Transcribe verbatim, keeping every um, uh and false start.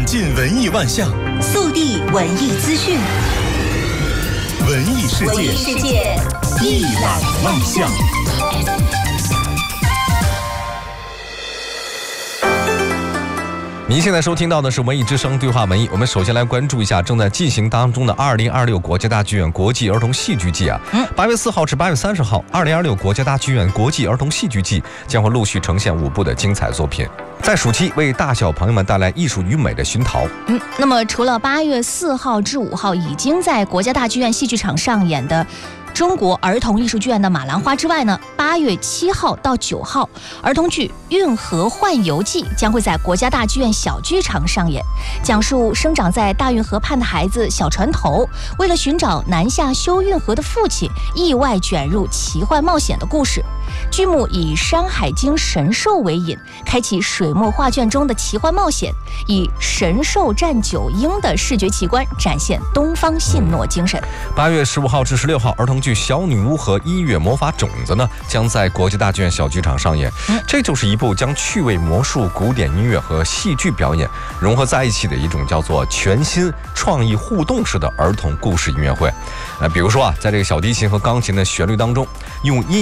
览尽文艺万象， 速递文艺资讯， 文艺世界， 文艺世界一览万象。 您现在收听到的是文艺之声对话文艺，我们首先来关注一下正在进行当中的二零二六国家大剧院国际儿童戏剧季啊。八月四号至八月三十号，二零二六国家大剧院国际儿童戏剧季将会陆续呈现五部的精彩作品，在暑期为大小朋友们带来艺术与美的熏陶。 嗯，那么除了八月四号至五号已经在国家大剧院戏剧场上演的中国儿童艺术剧院的《马兰花》之外呢，八月七号到九号，儿童剧《运河幻游记》将会在国家大剧院小剧场上演，讲述生长在大运河畔的孩子小船头为了寻找南下修运河的父亲，意外卷入奇幻冒险的故事。剧目以《山海经》神兽为引，开启水墨画卷中的奇幻冒险，以神兽战九鹰的视觉奇观展现东方信诺精神。 八月十五号至十六号，儿童剧《小女巫和音乐魔法种子》呢，将在国际大剧院小剧场上演。嗯、这就是一部将趣味魔术、古典音乐和戏剧表演融合在一起的一种叫做全新创意互动式的儿童故事音乐会。呃，比如说啊，在这个小提琴和钢琴的旋律当中，用音